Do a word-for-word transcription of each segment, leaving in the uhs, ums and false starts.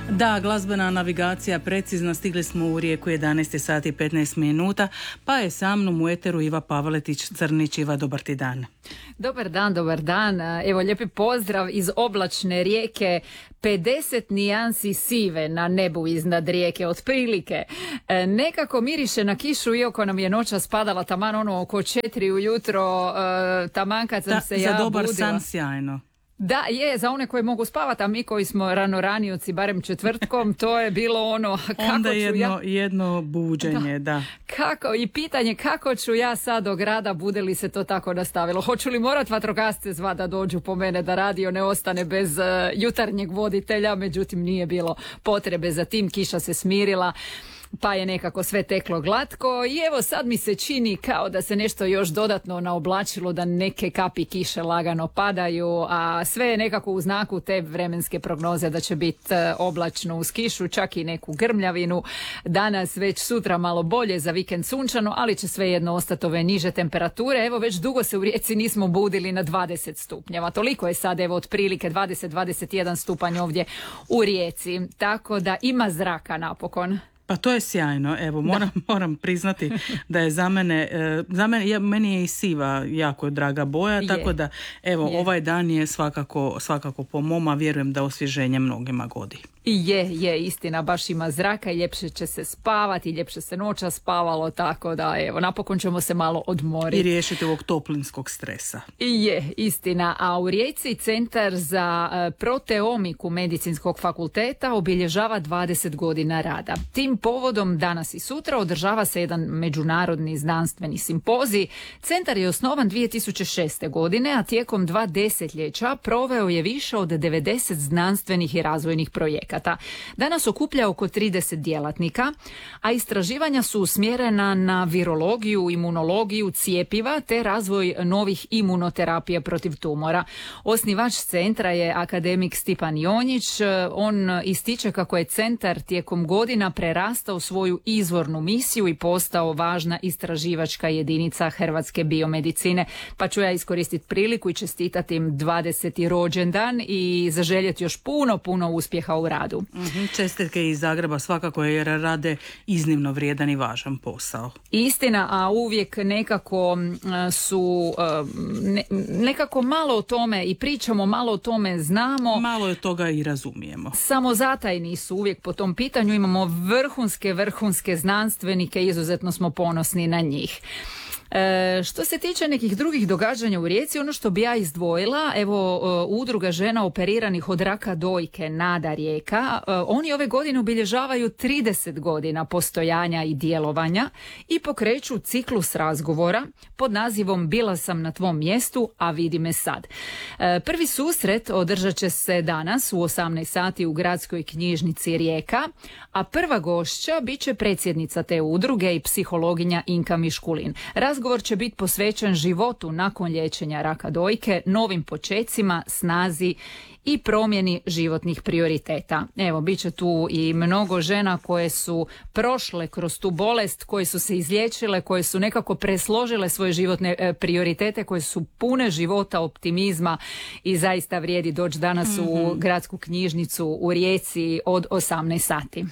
Da, glazbena navigacija precizno, stigli smo u Rijeku jedanaest sati i petnaest minuta, pa je sa mnom u eteru Iva Pavletić-Crnić. Iva, dobar ti dan. Dobar dan, dobar dan. Evo, lijepi pozdrav iz oblačne Rijeke. pedeset nijansi sive na nebu iznad Rijeke, otprilike. E, nekako miriše na kišu, iako nam je noća spadala taman ono oko četiri ujutro, e, taman kad sam da, se ja za dobar budila. san sjajno. Da, je, za one koji mogu spavati, a mi koji smo ranoranioci, barem četvrtkom, to je bilo ono, kako Onda ću jedno, ja... jedno buđenje, da. da. Kako, i pitanje kako ću ja sad do grada, bude li se to tako nastavilo. Hoću li morat vatrogasce zva da dođu po mene, da radio ne ostane bez uh, jutarnjeg voditelja, međutim nije bilo potrebe za tim, kiša se smirila. Pa je nekako sve teklo glatko i evo sad mi se čini kao da se nešto još dodatno naoblačilo, da neke kapi kiše lagano padaju, a sve je nekako u znaku te vremenske prognoze da će biti oblačno uz kišu, čak i neku grmljavinu. Danas već sutra malo bolje, za vikend sunčano, ali će svejedno ostati ove niže temperature. Evo već dugo se u Rijeci nismo budili na dvadeset stupnjeva. Toliko je sad evo otprilike dvadeset do dvadeset jedan stupanj ovdje u Rijeci. Tako da ima zraka napokon. Pa to je sjajno, evo moram, moram priznati da je za mene, za mene ja, meni je i siva jako draga boja, je. Tako da evo je. Ovaj dan je svakako, svakako po moma, vjerujem da osvježenje mnogima godi. Je, je, istina, baš ima zraka i ljepše će se spavati, ljepše se noća spavalo, tako da evo, napokon ćemo se malo odmoriti. I riješiti ovog toplinskog stresa. Je, istina, a u Rijeci Centar za proteomiku Medicinskog fakulteta obilježava dvadeset godina rada. Tim povodom danas i sutra održava se jedan međunarodni znanstveni simpozij. Centar je osnovan dvije tisuće šeste. godine, a tijekom dva desetljeća proveo je više od devedeset znanstvenih i razvojnih projekata. Danas okuplja oko trideset djelatnika, a istraživanja su usmjerena na virologiju, imunologiju, cjepiva te razvoj novih imunoterapija protiv tumora. Osnivač centra je akademik Stipan Jonjić. On ističe kako je centar tijekom godina prerastao svoju izvornu misiju i postao važna istraživačka jedinica hrvatske biomedicine. Pa ću ja iskoristiti priliku i čestitati im dvadeseti rođendan i zaželjeti još puno, puno uspjeha u radu. Mm-hmm. Čestitke iz Zagreba svakako, jer rade iznimno vrijedan i važan posao. Istina, a uvijek nekako su ne, nekako malo o tome i pričamo, malo o tome znamo. Malo je toga i razumijemo. Samozatajni su uvijek po tom pitanju, imamo vrhunske, vrhunske znanstvenike, izuzetno smo ponosni na njih. E, što se tiče nekih drugih događanja u Rijeci, ono što bi ja izdvojila, evo udruga žena operiranih od raka dojke Nada Rijeka, e, oni ove godine obilježavaju trideset godina postojanja i djelovanja i pokreću ciklus razgovora pod nazivom Bila sam na tvom mjestu, a vidi me sad. E, prvi susret održat će se danas u osamnaest sati u Gradskoj knjižnici Rijeka, a prva gošća bit će predsjednica te udruge i psihologinja Inka Miškulin. Razgovor će biti posvećen životu nakon liječenja raka dojke, novim počecima, snazi i promjeni životnih prioriteta. Evo, bit će tu i mnogo žena koje su prošle kroz tu bolest, koje su se izliječile, koje su nekako presložile svoje životne e, prioritete, koje su pune života, optimizma i zaista vrijedi doći danas mm-hmm. u Gradsku knjižnicu u Rijeci od osamnaest sati.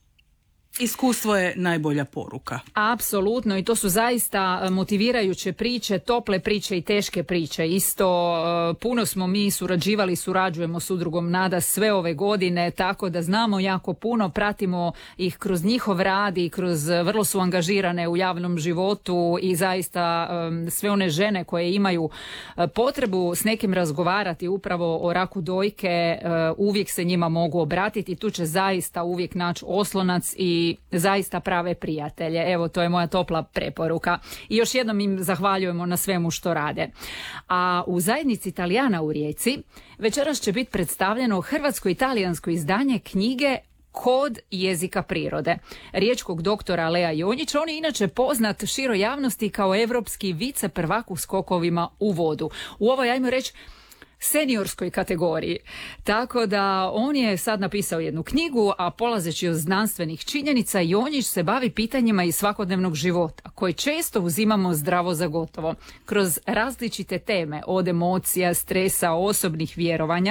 Iskustvo je najbolja poruka. Apsolutno, i to su zaista motivirajuće priče, tople priče i teške priče. Isto puno smo mi surađivali, surađujemo s udrugom Nada sve ove godine, tako da znamo jako puno, pratimo ih kroz njihov rad i kroz vrlo su angažirane u javnom životu i zaista sve one žene koje imaju potrebu s nekim razgovarati upravo o raku dojke, uvijek se njima mogu obratiti. Tu će zaista uvijek naći oslonac i zaista prave prijatelje. Evo, to je moja topla preporuka. I još jednom im zahvaljujemo na svemu što rade. A u zajednici Italijana u Rijeci večeras će biti predstavljeno hrvatsko-italijansko izdanje knjige Kod jezika prirode riječkog doktora Lea Jonjića. On je inače poznat široj javnosti kao evropski vice prvak u skokovima u vodu. U ovoj, ajmo reći, seniorskoj kategoriji. Tako da on je sad napisao jednu knjigu, a polazeći od znanstvenih činjenica, Jonjić se bavi pitanjima iz svakodnevnog života, koje često uzimamo zdravo za gotovo. Kroz različite teme, od emocija, stresa, osobnih vjerovanja,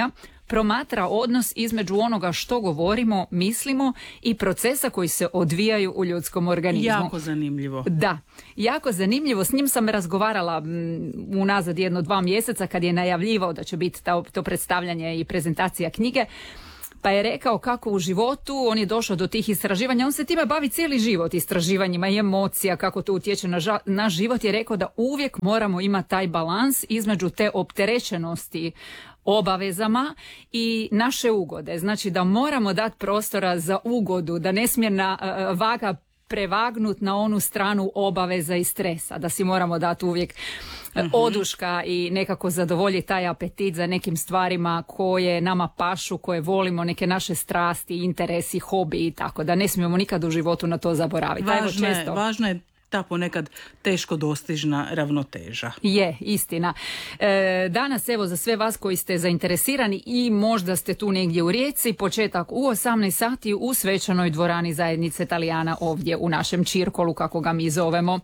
promatra odnos između onoga što govorimo, mislimo i procesa koji se odvijaju u ljudskom organizmu. Jako zanimljivo. Da, jako zanimljivo. S njim sam razgovarala m, unazad jedno dva mjeseca kad je najavljivao da će biti to, to predstavljanje i prezentacija knjige. Pa je rekao kako u životu on je došao do tih istraživanja. On se time bavi cijeli život, istraživanjima i emocija, kako to utječe na ža- naš život. Je rekao da uvijek moramo imati taj balans između te opterećenosti obavezama i naše ugode. Znači da moramo dati prostora za ugodu, da ne smije na, uh, vaga prevagnut na onu stranu obaveza i stresa, da si moramo dati uvijek uh-huh. oduška i nekako zadovoljiti taj apetit za nekim stvarima koje nama pašu, koje volimo, neke naše strasti, interesi, hobi i tako, da ne smijemo nikad u životu na to zaboraviti. Važno je, često... važno je ta ponekad teško dostižna ravnoteža. Je, istina. E, danas, evo, za sve vas koji ste zainteresirani i možda ste tu negdje u Rijeci, početak u osamnaest sati u svečanoj dvorani zajednice Talijana ovdje u našem Čirkolu, kako ga mi zovemo.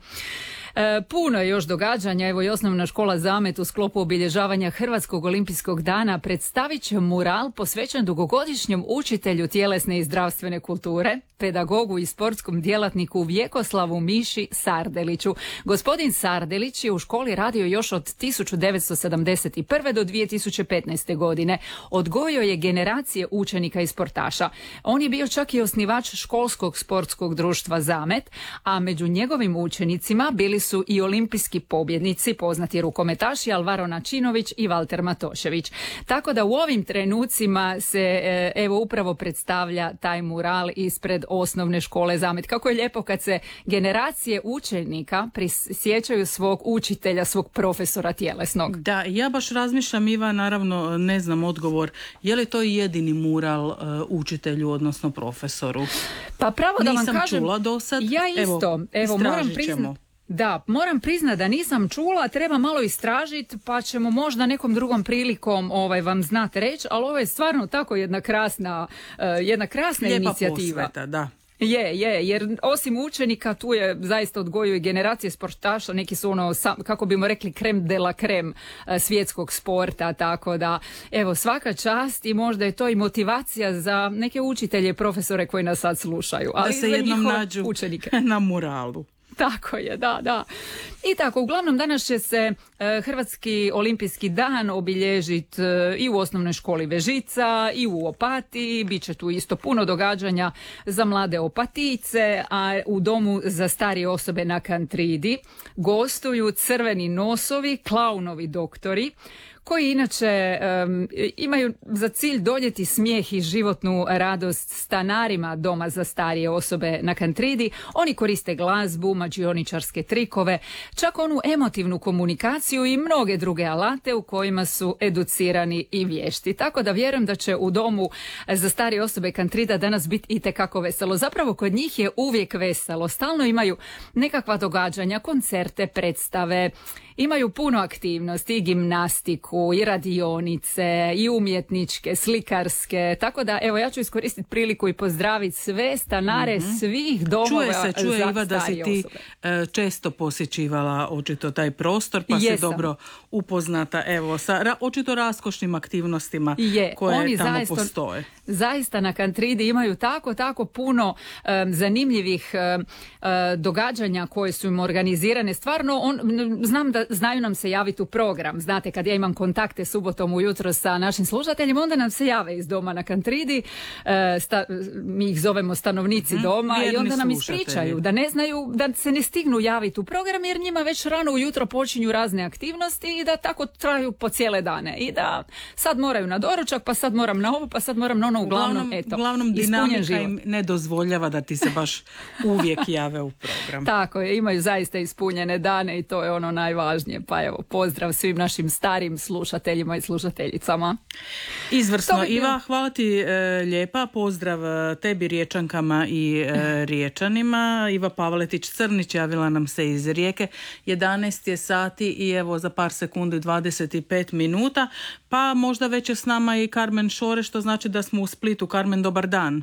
E, puno je još događanja. Evo i Osnovna škola Zamet u sklopu obilježavanja Hrvatskog olimpijskog dana predstavit će mural posvećen dugogodišnjem učitelju tjelesne i zdravstvene kulture, pedagogu i sportskom djelatniku Vjekoslavu Miši Sardeliću. Gospodin Sardelić je u školi radio još od tisuću devetsto sedamdeset prve do dvije tisuće petnaeste. godine. Odgojio je generacije učenika i sportaša. On je bio čak i osnivač školskog sportskog društva Zamet, a među njegovim učenicima bili su i olimpijski pobjednici, poznati rukometaši Alvaro Načinović i Valter Matošević. Tako da u ovim trenucima se evo upravo predstavlja taj mural ispred Osnovne škole Zamet. Kako je lijepo kad se generacije učenika prisjećaju svog učitelja, svog profesora tjelesnog. Da, ja baš razmišljam, Iva, naravno ne znam odgovor, je li to jedini mural uh, učitelju, odnosno profesoru? Pa pravo da Nisam vam kažem, čula do sad. Ja isto, evo, evo moram priznati. Da, moram priznati da nisam čula, treba malo istražiti, pa ćemo možda nekom drugom prilikom ovaj, vam znati reći, ali ovo je stvarno tako jedna krasna, uh, jedna krasna Lijepa inicijativa. Posveta, da. Je, je, jer osim učenika tu je zaista odgojio i generacije sportaša, neki su ono, kako bimo rekli, krem de la krem svjetskog sporta, tako da evo svaka čast i možda je to i motivacija za neke učitelje i profesore koji nas sad slušaju, ali da se za jednom njihove nađu učenike. Na muralu. Tako je, da, da. I tako, uglavnom danas će se e, Hrvatski olimpijski dan obilježiti e, i u osnovnoj školi Vežica i u Opatiji. Biće tu isto puno događanja za mlade Opatice, a u domu za starije osobe na Kantridi gostuju crveni nosovi, klaunovi doktori, koji inače um, imaju za cilj donijeti smijeh i životnu radost stanarima doma za starije osobe na Kantridi. Oni koriste glazbu, mađioničarske trikove, čak onu emotivnu komunikaciju i mnoge druge alate u kojima su educirani i vješti. Tako da vjerujem da će u domu za starije osobe Kantrida danas biti itekako veselo. Zapravo kod njih je uvijek veselo. Stalno imaju nekakva događanja, koncerte, predstave, imaju puno aktivnosti, i gimnastiku, i radionice, i umjetničke, slikarske, tako da evo ja ću iskoristiti priliku i pozdraviti sve stanare mm-hmm. svih domova čuje se, čuje za Iva da si ti osobe. Često posjećivala očito taj prostor, pa Jesam. si dobro upoznata evo sa ra, očito raskošnim aktivnostima Je, koje oni tamo zaista, postoje. Zaista na Kantridi imaju tako, tako puno um, zanimljivih um, uh, događanja koje su im organizirane. Stvarno, on, znam da znaju nam se javiti u program. Znate, kad ja imam kontakte subotom ujutro sa našim slušateljima, onda nam se jave iz doma na Kantridi, uh, sta, mi ih zovemo stanovnici doma, mm, i onda nam ispričaju da ne znaju, da se ne stignu javiti u program, jer njima već rano ujutro počinju razne aktivnosti i da tako traju po cijele dane. I da sad moraju na doručak, pa sad moram na ovo, pa sad moram na ono. Uglavnom, uglavnom, eto, uglavnom dinamika im ne dozvoljava da ti se baš uvijek jave u program. Tako je, imaju zaista ispunjene dane i to je ono najvažnije. Pa evo, pozdrav svim našim starim slušateljima i slušateljicama. Izvrsno, bi Iva, hvala ti e, lijepa. Pozdrav tebi, Riječankama i e, Riječanima. Iva Pavletić-Crnić javila nam se iz Rijeke. jedanaest je sati i evo za par sekundi dvadeset pet minuta. Pa možda već je s nama i Karmen Šore, što znači da smo u Splitu. Karmen, dobar dan.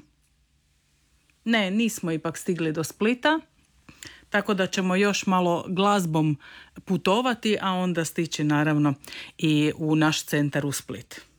Ne, nismo ipak stigli do Splita, tako da ćemo još malo glazbom putovati, a onda stići naravno i u naš centar u Split.